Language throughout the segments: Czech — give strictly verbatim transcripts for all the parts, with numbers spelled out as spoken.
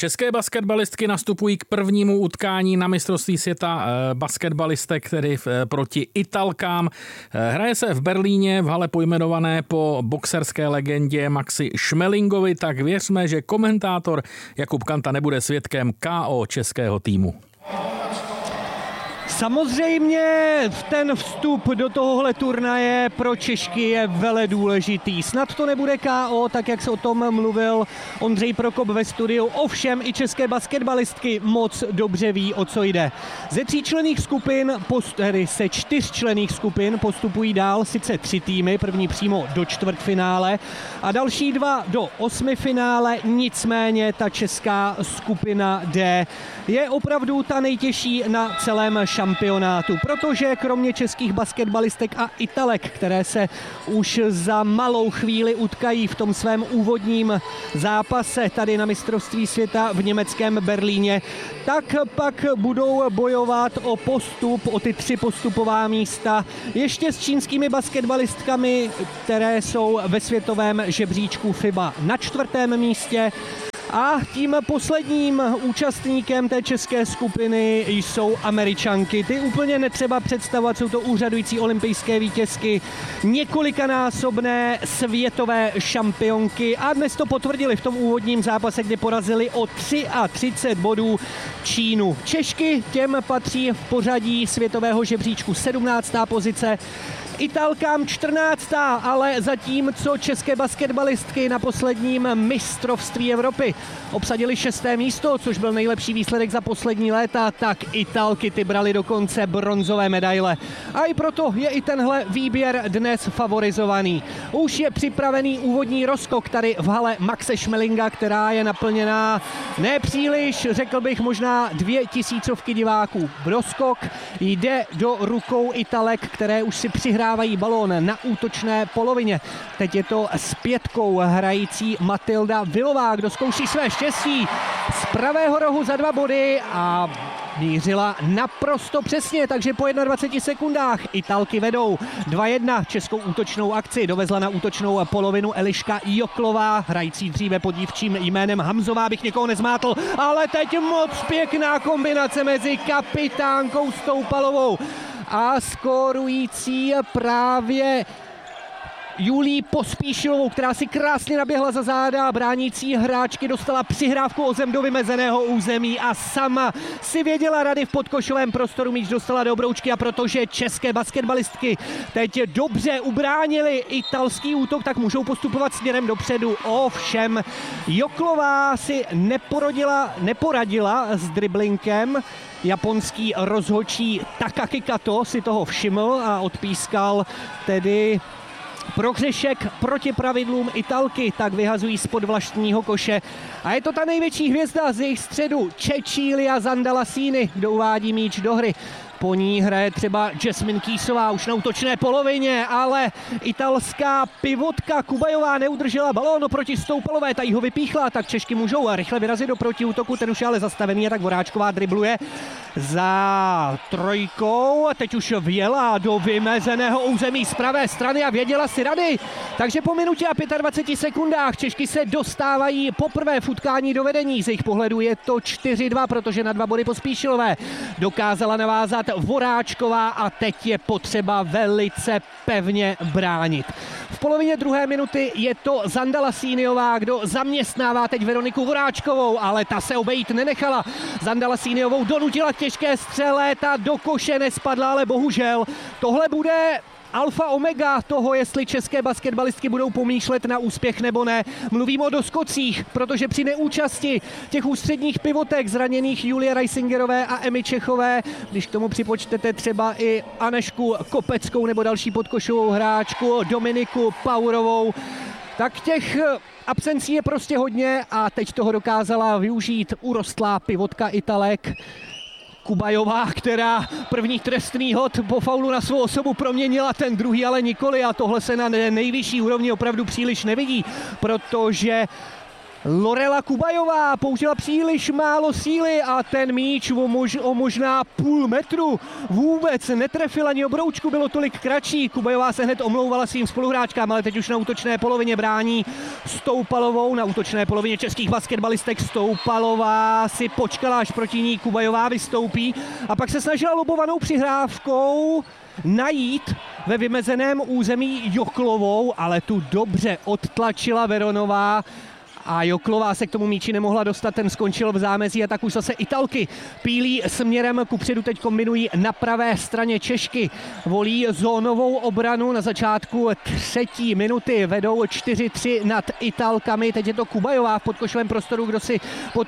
České basketbalistky nastupují k prvnímu utkání na mistrovství světa basketbalistek, tedy proti Italkám. Hraje se v Berlíně v hale pojmenované po boxerské legendě Maxi Šmelingovi, tak věřme, že komentátor Jakub Kanta nebude svědkem ká ó českého týmu. Samozřejmě ten vstup do tohohle turnaje pro Češky je vele důležitý. Snad to nebude ká ó, tak jak se o tom mluvil Ondřej Prokop ve studiu. Ovšem i české basketbalistky moc dobře ví, o co jde. Ze tříčlenných skupin, tedy se čtyřčlenných skupin postupují dál sice tři týmy, první přímo do čtvrtfinále a další dva do osmifinále, nicméně ta česká skupina D je opravdu ta nejtěžší na celém šampionátu, protože kromě českých basketbalistek a Italek, které se už za malou chvíli utkají v tom svém úvodním zápase tady na mistrovství světa v německém Berlíně, tak pak budou bojovat o postup, o ty tři postupová místa ještě s čínskými basketbalistkami, které jsou ve světovém žebříčku FIBA na čtvrtém místě. A tím posledním účastníkem té české skupiny jsou Američanky. Ty úplně netřeba představovat, jsou to úřadující olympijské vítězky, několikanásobné světové šampionky a dnes to potvrdili v tom úvodním zápase, kdy porazili o třicet tři bodů Čínu. Češky těm patří v pořadí světového žebříčku sedmnáctá pozice, Italkám čtrnáctá, ale zatímco české basketbalistky na posledním mistrovství Evropy obsadili šesté místo, což byl nejlepší výsledek za poslední léta, tak Italky ty brali dokonce bronzové medaile. A i proto je i tenhle výběr dnes favorizovaný. Už je připravený úvodní rozskok tady v hale Maxe Šmelinga, která je naplněná nepříliš, řekl bych možná dvě tisícovky diváků. Rozskok jde do rukou Italek, které už si přihrávají balón na útočné polovině. Teď je to s pětkou hrající Matilda Vilová, kdo zkouší své štěstí z pravého rohu za dva body a mířila naprosto přesně, takže po dvaceti jedné sekundách Italky vedou dva jedna. Českou útočnou akci dovezla na útočnou polovinu Eliška Joklová, hrající dříve pod dívčím jménem Hamzová, bych někoho nezmátl, ale teď moc pěkná kombinace mezi kapitánkou Stoupalovou a skórující právě Julii Pospíšilovou, která si krásně naběhla za záda, bránící hráčky dostala přihrávku o zem do vymezeného území a sama si věděla rady v podkošovém prostoru, míč dostala do obroučky a protože české basketbalistky teď dobře ubránili italský útok, tak můžou postupovat směrem dopředu. Ovšem Joklová si neporodila, neporadila s driblinkem. Japonský rozhodčí Takaki Kato si toho všiml a odpískal tedy prohřešek proti pravidlům Italky, tak vyhazují spod vlastního koše. A je to ta největší hvězda z jejich středu, Cecilia Zandalasini, kdo uvádí míč do hry. Po ní hraje třeba Jasmine Kýsová už na útočné polovině, ale italská pivotka Kubajová neudržela balón proti Stoupalové, ta jí ho vypíchla, tak Češky můžou rychle vyrazit do protiútoku, ten už je ale zastavený a tak Voráčková dribluje za trojkou a teď už vjela do vymezeného území z pravé strany a věděla si rady. Takže po minutě a dvaceti pěti sekundách Češky se dostávají poprvé v utkání do vedení. Z jejich pohledu je to čtyři dva, protože na dva body Pospíšilové dokázala navázat Voráčková a teď je potřeba velice pevně bránit. V polovině druhé minuty je to Zandalasíniová, kdo zaměstnává teď Veroniku Voráčkovou, ale ta se obejít nenechala. Zandalasíniovou donutila k těžké střele, ta do koše nespadla, ale bohužel tohle bude alfa omega toho, jestli české basketbalistky budou pomýšlet na úspěch nebo ne. Mluvím o doskocích, protože při neúčasti těch ústředních pivotek zraněných Julie Reisingerové a Emy Čechové, když k tomu připočtete třeba i Anešku Kopeckou nebo další podkošovou hráčku Dominiku Paurovou, tak těch absencí je prostě hodně a teď toho dokázala využít urostlá pivotka Italek Kubajová, která první trestný hod po faulu na svou osobu proměnila, ten druhý ale nikoli a tohle se na nejvyšší úrovni opravdu příliš nevidí, protože Lorela Kubajová použila příliš málo síly a ten míč o, mož, o možná půl metru vůbec netrefil ani obroučku, bylo tolik kratší. Kubajová se hned omlouvala svým spoluhráčkám, ale teď už na útočné polovině brání Stoupalovou. Na útočné polovině českých basketbalistek Stoupalová si počkala, až proti ní Kubajová vystoupí a pak se snažila lobovanou přihrávkou najít ve vymezeném území Joklovou, ale tu dobře odtlačila Veronová a Joklová se k tomu míči nemohla dostat, ten skončil v zámezí a tak už zase Italky pílí směrem kupředu, teď kombinují na pravé straně Češky, volí zónovou obranu na začátku třetí minuty, vedou čtyři tři nad Italkami, teď je to Kubajová v podkošovém prostoru, kdo si pod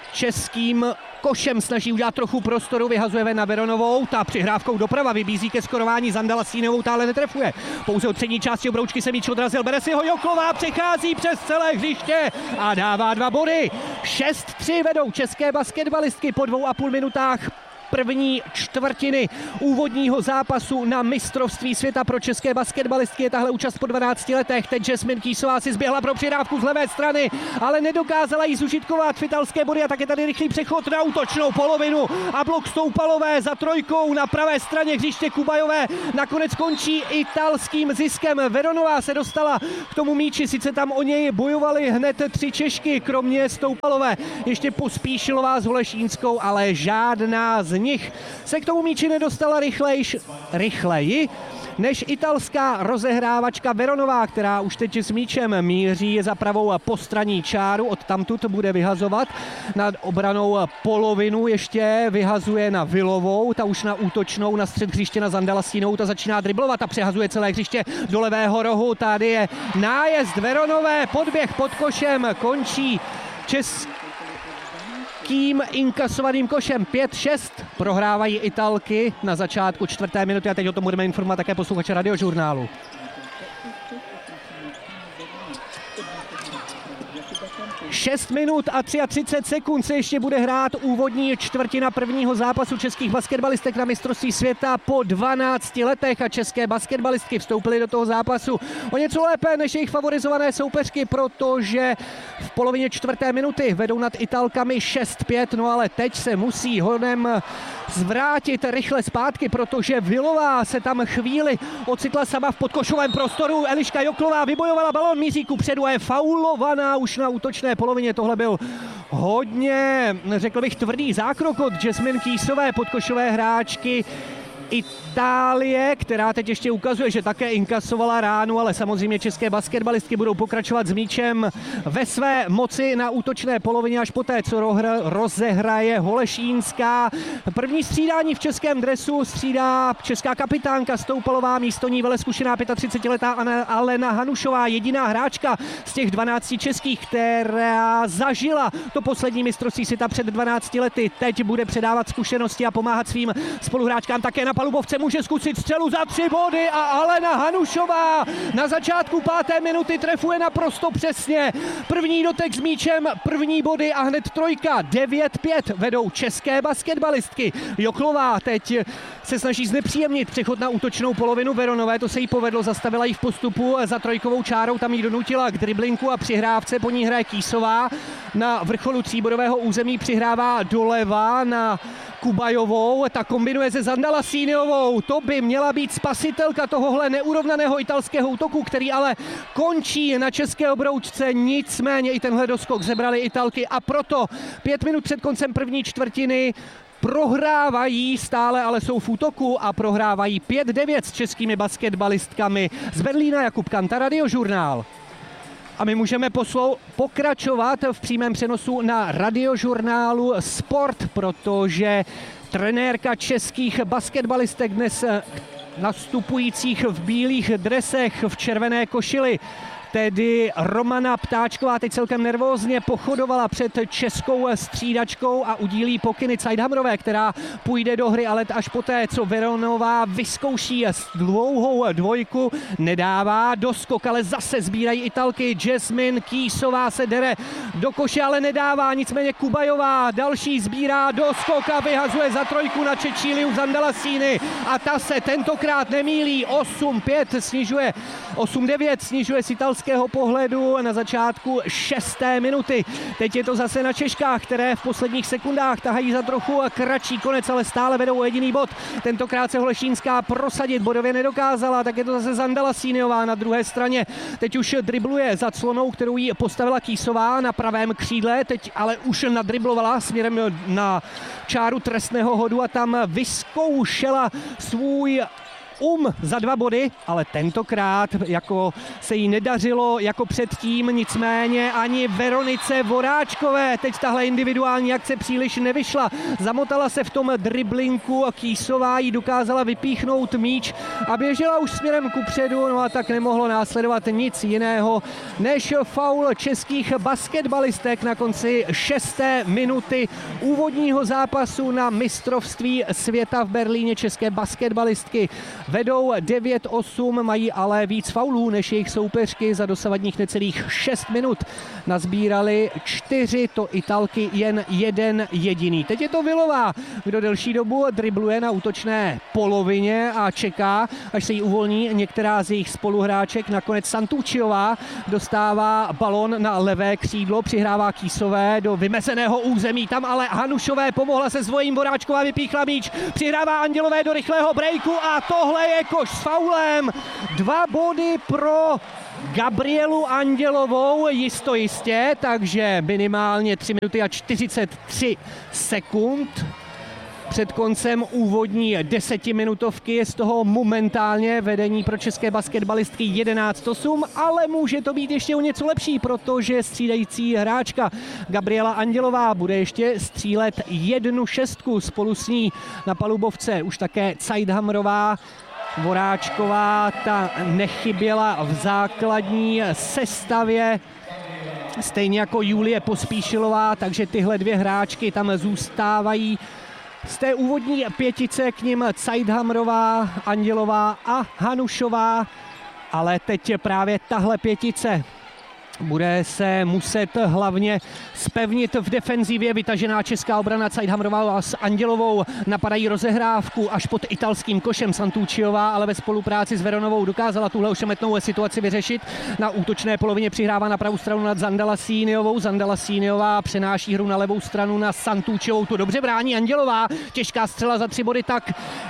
českým košem snaží udělat trochu prostoru, vyhazuje ven na Veronovou, ta přihrávkou doprava vybízí ke skorování Zandala Sínovou, ta ale netrefuje. Pouze od přední části obroučky se míč odrazil, bere si ho Joklová, přechází přes celé hřiště a dává dva body. šest tři vedou české basketbalistky po dvou a půl minutách první čtvrtiny úvodního zápasu na mistrovství světa pro české basketbalistky. Je tahle účast po dvanácti letech. Teď Jasmine Kýsová si zběhla pro přihrávku z levé strany, ale nedokázala jí zužitkovat v italské body a tak je tady rychlý přechod na útočnou polovinu a blok Stoupalové za trojkou na pravé straně hřiště Kubajové nakonec končí italským ziskem. Veronová se dostala k tomu míči, sice tam o něj bojovali hned tři Češky, kromě Stoupalové, ještě Pospíšilová s Holešínskou, ale žádná z nich se k tomu míči nedostala rychlejš, rychleji než italská rozehrávačka Veronová, která už teď s míčem míří za pravou postranní čáru, odtamtud bude vyhazovat nad obranou polovinu, ještě vyhazuje na Vilovou, ta už na útočnou, na střed hřiště na Zandala Stínovou, ta začíná driblovat a přehazuje celé hřiště do levého rohu, tady je nájezd Veronové, podběh pod košem, končí český kým inkasovaným košem pět šest prohrávají Italky na začátku čtvrté minuty a teď o tom budeme informovat také posluchače Radiožurnálu. šest minut a třicet tři sekund se ještě bude hrát úvodní čtvrtina prvního zápasu českých basketbalistek na mistrovství světa po dvanácti letech a české basketbalistky vstoupily do toho zápasu o něco lépe než jejich favorizované soupeřky, protože v polovině čtvrté minuty vedou nad Italkami šest pět, no ale teď se musí honem zvrátit rychle zpátky, protože Vilová se tam chvíli ocitla sama v podkošovém prostoru. Eliška Joklová vybojovala balón, míří kupředu a je faulovaná už na útočné polovině. Tohle byl hodně, řekl bych, tvrdý zákrok od Jasmine Kýsové, podkošové hráčky Itálie, která teď ještě ukazuje, že také inkasovala ránu, ale samozřejmě české basketbalistky budou pokračovat s míčem ve své moci na útočné polovině až poté, co rozehraje Holešínská. První střídání v českém dresu střídá česká kapitánka Stoupalová, místo ní velezkušená třicetiletá Alena Hanušová, jediná hráčka z těch dvanácti českých, která zažila to poslední mistrovství světa před dvanácti lety. Teď bude předávat zkušenosti a pomáhat svým spoluhráčkám. Také na palubovce může zkusit střelu za tři body a Alena Hanušová na začátku páté minuty trefuje naprosto přesně. První dotek s míčem, první body a hned trojka. devět pět vedou české basketbalistky. Joklová teď se snaží znepříjemnit přechod na útočnou polovinu Veronové, to se jí povedlo, zastavila jí v postupu za trojkovou čárou, tam jí donutila k driblinku a přihrávce, po ní hraje Kýsová. Na vrcholu tříbodového území přihrává doleva na Kubajovou, ta kombinuje se Zandala Síniovou, to by měla být spasitelka tohohle neurovnaného italského útoku, který ale končí na české obroučce, nicméně i tenhle doskok zebrali Italky a proto pět minut před koncem první čtvrtiny prohrávají, stále ale jsou v útoku a prohrávají pět devět s českými basketbalistkami. Z Berlína Jakub Kanta, Radiožurnál. A my můžeme poslou pokračovat v přímém přenosu na Radiožurnálu Sport, protože trenérka českých basketbalistek dnes nastupujících v bílých dresech v červené košili, tedy Romana Ptáčková, teď celkem nervózně pochodovala před českou střídačkou a udílí pokyny Cajdhamrové, která půjde do hry, ale až poté, co Veronová vyzkouší dlouhou dvojku, nedává doskok, ale zase sbírají Italky. Jasmine Kýsová se dere do koše, ale nedává, nicméně Kubajová další sbírá doskok a vyhazuje za trojku na Čečíliu Zandalasíny a ta se tentokrát nemýlí. osm pět snižuje, osm devět snižuje s italským italského pohledu na začátku šesté minuty. Teď je to zase na Češkách, které v posledních sekundách tahají za trochu kratší konec, ale stále vedou o jediný bod. Tentokrát se Holeštínská prosadit bodově nedokázala, tak je to zase Zandala Síniová na druhé straně. Teď už dribluje za clonou, kterou jí postavila Kýsová na pravém křídle, teď ale už nadriblovala směrem na čáru trestného hodu a tam vyzkoušela svůj um za dva body, ale tentokrát jako se jí nedařilo jako předtím, nicméně ani Veronice Voráčkové teď tahle individuální akce příliš nevyšla. Zamotala se v tom driblinku, Kýsová jí dokázala vypíchnout míč a běžela už směrem kupředu, no a tak nemohlo následovat nic jiného než faul českých basketbalistek na konci šesté minuty úvodního zápasu na mistrovství světa v Berlíně. České basketbalistky vedou devět osm, mají ale víc faulů než jejich soupeřky. Za dosavadních necelých šest minut nazbírali čtyři, to Italky jen jeden jediný. Teď je to Vilová, kdo delší dobu dribluje na útočné polovině a čeká, až se jí uvolní některá z jejich spoluhráček. Nakonec Santucciová dostává balon na levé křídlo, přihrává Kýsové do vymezeného území. Tam ale Hanušové pomohla se svojím, Voráčková vypíchla míč, přihrává Andělové do rychlého breaku a tohle je koš s faulem. Dva body pro Gabrielu Andělovou jisto jistě, takže minimálně tři minuty a čtyřicet tři sekund. Před koncem úvodní desetiminutovky je z toho momentálně vedení pro české basketbalistky jedenáct osm, ale může to být ještě o něco lepší, protože střídající hráčka Gabriela Andělová bude ještě střílet jednu šestku. Spolu s ní na palubovce už také Cajdhamrová. Voráčková ta nechyběla v základní sestavě, stejně jako Julie Pospíšilová, takže tyhle dvě hráčky tam zůstávají. Z té úvodní pětice k nim Cajdhamrová, Andělová a Hanušová, ale teď je právě tahle pětice bude se muset hlavně spevnit v defenzivě. Vytažená česká obrana Cajdhamrová s Andělovou napadají rozehrávku až pod italským košem. Santucciová ale ve spolupráci s Veronovou dokázala tuhle ošemetnou situaci vyřešit. Na útočné polovině přihrává na pravou stranu nad Zandala Síniovou. Zandala Síniová přenáší hru na levou stranu na Santucciovou. Tu dobře brání Andělová. Těžká střela za tři body, tak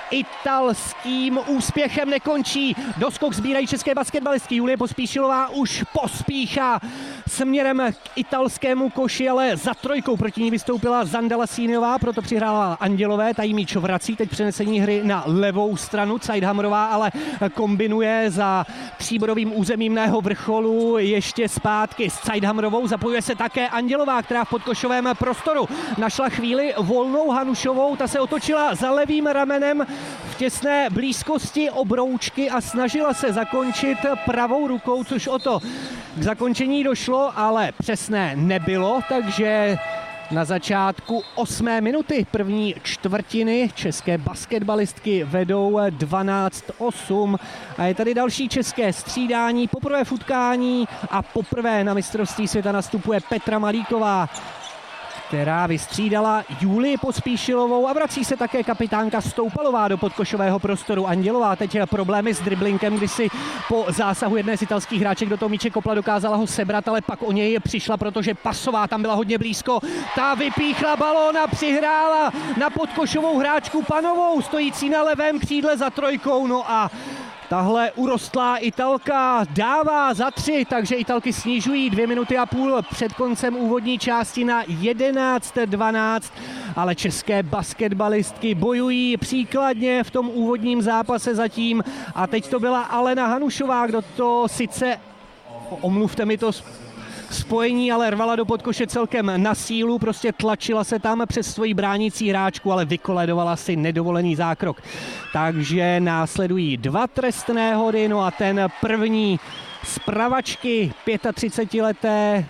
italským úspěchem nekončí. Doskok sbírají české basketbalistky. Julie Pospíšilová už pospíchá směrem k italskému koši, ale za trojkou proti ní vystoupila Zandala Síniová, proto přihrála Andělové, ta jí míč vrací, teď přenesení hry na levou stranu. Cajdhamrová ale kombinuje za tříbodovým územím na jeho vrcholu ještě zpátky s Cajdhamrovou, zapojuje se také Andělová, která v podkošovém prostoru našla chvíli volnou Hanušovou, ta se otočila za levým ramenem v těsné blízkosti obroučky a snažila se zakončit pravou rukou, což o to k zakončení došlo, ale přesné nebylo, takže na začátku osmé minuty první čtvrtiny české basketbalistky vedou dvanáct osm a je tady další české střídání, poprvé v utkání a poprvé na mistrovství světa nastupuje Petra Malíková, která vystřídala Julii Pospíšilovou a vrací se také kapitánka Stoupalová do podkošového prostoru. Andělová teď problémy s driblinkem, kdy si po zásahu jedné z italských hráček do toho míče kopla, dokázala ho sebrat, ale pak o něj přišla, protože Pasová tam byla hodně blízko. Ta vypíchla balón a přihrála na podkošovou hráčku Panovou, stojící na levém křídle za trojkou. No a tahle urostlá Italka dává za tři, takže Italky snižují dvě minuty a půl před koncem úvodní části na jedenáct dvanáct, ale české basketbalistky bojují příkladně v tom úvodním zápase zatím a teď to byla Alena Hanušová, kdo to sice, omluvte mi to spojení, ale rvala do podkoše celkem na sílu, prostě tlačila se tam přes svoji bránící hráčku, ale vykoledovala si nedovolený zákrok. Takže následují dva trestné hody, no a ten první z pravačky třicetileté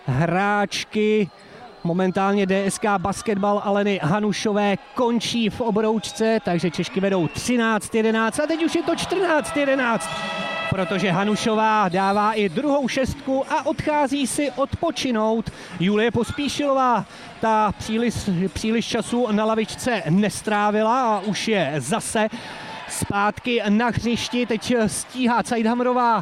hráčky momentálně D S K Basketbal Aleny Hanušové končí v obroučce, takže Češky vedou třináct jedenáct a teď už je to čtrnáct jedenáct. Protože Hanušová dává i druhou šestku a odchází si odpočinout. Julie Pospíšilová ta příliš, příliš času na lavičce nestrávila a už je zase zpátky na hřišti. Teď stíhá Cajdhamrová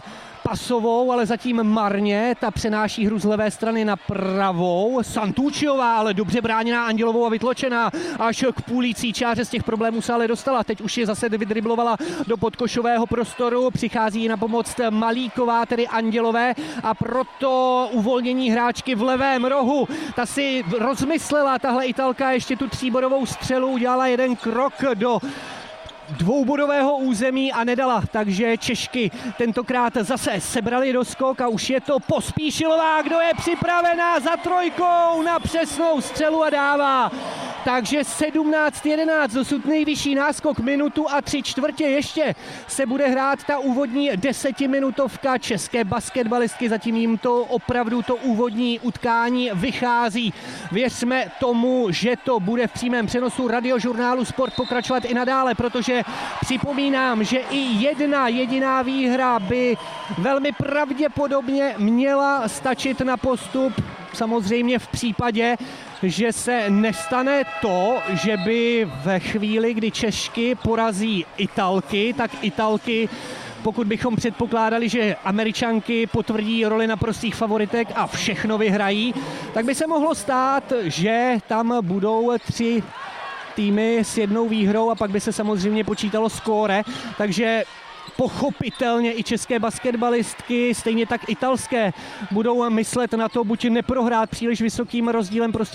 pasovou, ale zatím marně. Ta přenáší hru z levé strany na pravou. Santucciová, ale dobře bráněná Andělovou a vytločená až k půlící čáře. Z těch problémů se ale dostala. Teď už je zase vydriblovala do podkošového prostoru. Přichází na pomoc Malíková, tedy Andělové, a proto uvolnění hráčky v levém rohu. Ta si rozmyslela, tahle Italka, ještě tu tříbodovou střelu, udělala jeden krok do dvoubodového území a nedala, takže Češky tentokrát zase sebrali doskok a už je to Pospíšilová, kdo je připravená za trojkou na přesnou střelu a dává. Takže sedmnáct jedenáct, dosud nejvyšší náskok, minutu a tři čtvrtě ještě se bude hrát ta úvodní desetiminutovka. České basketbalistky, zatím jim to opravdu to úvodní utkání vychází. Věřme tomu, že to bude v přímém přenosu radiožurnálu Sport pokračovat i nadále, protože připomínám, že i jedna jediná výhra by velmi pravděpodobně měla stačit na postup. Samozřejmě v případě, že se nestane to, že by ve chvíli, kdy Češky porazí Italky, tak Italky, pokud bychom předpokládali, že Američanky potvrdí roli naprostých favoritek a všechno vyhrají, tak by se mohlo stát, že tam budou tři týmy s jednou výhrou a pak by se samozřejmě počítalo skóre, takže pochopitelně i české basketbalistky, stejně tak italské, budou myslet na to, buď neprohrát příliš vysokým rozdílem, prostě